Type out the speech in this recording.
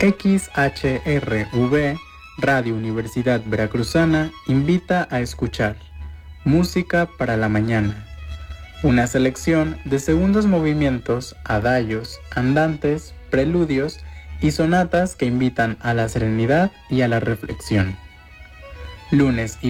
XHRV, Radio Universidad Veracruzana, invita a escuchar Música para la Mañana, una selección de segundos movimientos, adagios, andantes, preludios y sonatas que invitan a la serenidad y a la reflexión. Lunes y